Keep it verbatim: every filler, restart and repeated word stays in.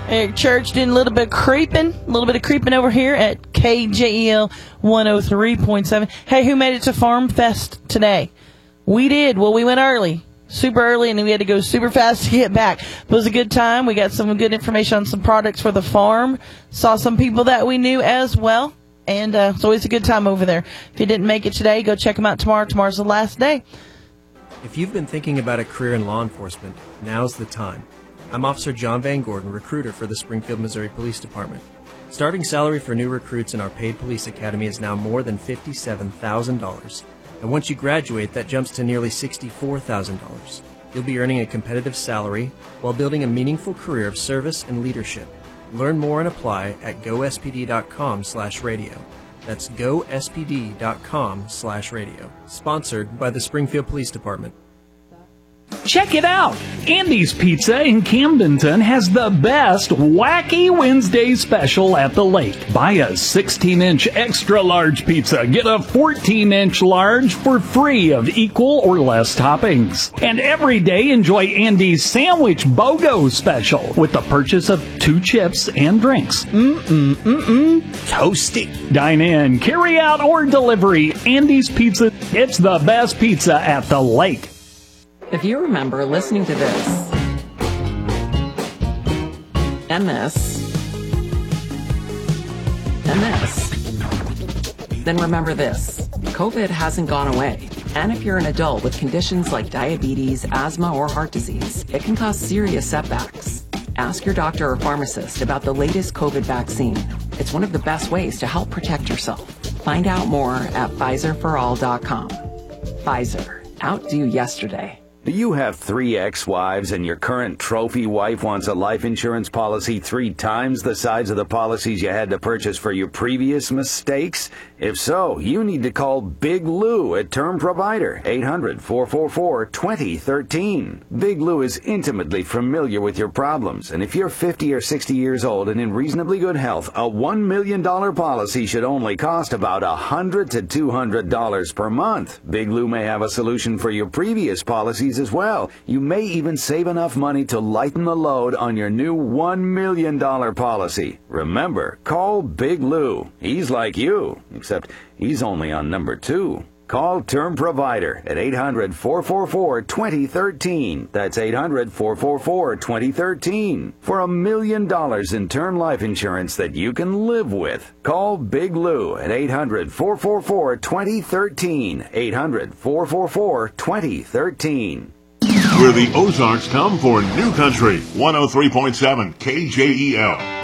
Eric Church doing a little bit of creeping, a little bit of creeping over here at K J E L one oh three point seven. Hey, who made it to Farm Fest today? We did. Well, we went early, super early, and then we had to go super fast to get back. It was a good time. We got some good information on some products for the farm. Saw some people that we knew as well, and uh, it's always a good time over there. If you didn't make it today, go check them out tomorrow. Tomorrow's the last day. If you've been thinking about a career in law enforcement, now's the time. I'm Officer John Van Gordon, recruiter for the Springfield, Missouri Police Department. Starting salary for new recruits in our paid police academy is now more than fifty-seven thousand dollars. And once you graduate, that jumps to nearly sixty-four thousand dollars. You'll be earning a competitive salary while building a meaningful career of service and leadership. Learn more and apply at go s p d dot com slash radio. That's go s p d dot com slash radio. Sponsored by the Springfield Police Department. Check it out! Andy's Pizza in Camdenton has the best Wacky Wednesday special at the lake. Buy a sixteen inch extra large pizza, get a fourteen inch large for free of equal or less toppings. And every day enjoy Andy's Sandwich BOGO special with the purchase of two chips and drinks. Mm-mm-mm-mm. Toasty. Dine in, carry out, or delivery. Andy's Pizza. It's the best pizza at the lake. If you remember listening to this, and this, and this, then remember this. COVID hasn't gone away. And if you're an adult with conditions like diabetes, asthma, or heart disease, it can cause serious setbacks. Ask your doctor or pharmacist about the latest COVID vaccine. It's one of the best ways to help protect yourself. Find out more at Pfizer for all dot com. Pfizer. Outdo yesterday. Do you have three ex-wives and your current trophy wife wants a life insurance policy three times the size of the policies you had to purchase for your previous mistakes? If so, you need to call Big Lou at Term Provider, eight hundred, four four four, two oh one three. Big Lou is intimately familiar with your problems, and if you're fifty or sixty years old and in reasonably good health, a one million dollars policy should only cost about one hundred to two hundred dollars per month. Big Lou may have a solution for your previous policies as well. You may even save enough money to lighten the load on your new one million dollars policy. Remember, call Big Lou. He's like you, except he's only on number two. Call Term Provider at eight hundred, four four four, two oh one three. That's eight hundred, four four four, two oh one three. For a million dollars in term life insurance that you can live with. Call Big Lou at eight hundred, four four four, two oh one three. eight hundred, four four four, two oh one three. Where the Ozarks come for New Country, one oh three point seven K J E L.